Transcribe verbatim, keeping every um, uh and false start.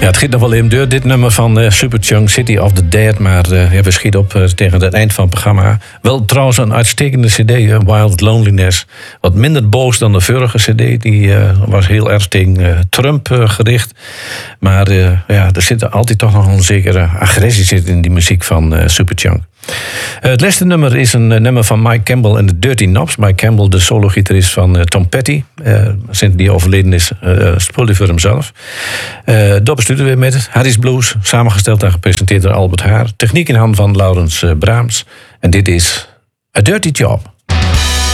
Ja, het giet nog wel even deur, dit nummer van uh, Superchunk, City of the Dead. Maar uh, ja, we schieten op uh, tegen het eind van het programma. Wel trouwens een uitstekende cd, uh, Wild Loneliness. Wat minder boos dan de vorige cd. Die uh, was heel erg tegen uh, Trump uh, gericht. Maar uh, ja, er zit altijd toch nog een zekere agressie zit in die muziek van uh, Superchunk. Uh, het laatste nummer is een uh, nummer van Mike Campbell en de Dirty Knobs. Mike Campbell, de solo-gitarist van uh, Tom Petty. Uh, sinds die overleden is, uh, speelde hij voor hemzelf. Uh, dat bestuurde weer met Harry's Blues. Samengesteld en gepresenteerd door Albert Haar. Techniek in handen van Laurens uh, Braams. En dit is A Dirty Job.